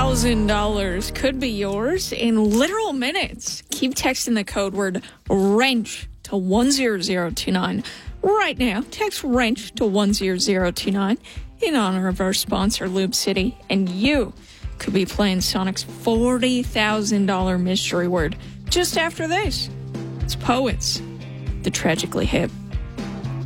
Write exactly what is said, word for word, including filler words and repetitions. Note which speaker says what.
Speaker 1: thousand dollars could be yours in literal minutes. Keep texting the code word WRENCH to one zero zero two nine. Right now, text WRENCH to one zero zero two nine in honor of our sponsor, Lube City, and you could be playing Sonic's forty thousand dollars mystery word just after this. It's Poets, the Tragically Hip.